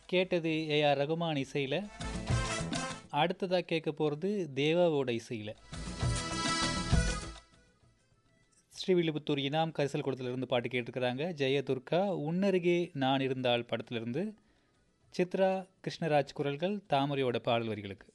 கேட்டது ஏஆர் ரகுமான் இசையில். அடுத்ததாக கேட்க போகிறது தேவாவோட இசையில். ஸ்ரீவில்லிபுத்தூர் இனாம் கரிசல் கூடத்திலிருந்து பாட்டு கேட்டிருக்கிறாங்க. ஜெயதுர்கா. உன்னருகே நான் இருந்தால் படத்திலிருந்து. சித்ரா கிருஷ்ணராஜ் குரல்கள், தாமரையோட பாடல் வரிகளுக்கு.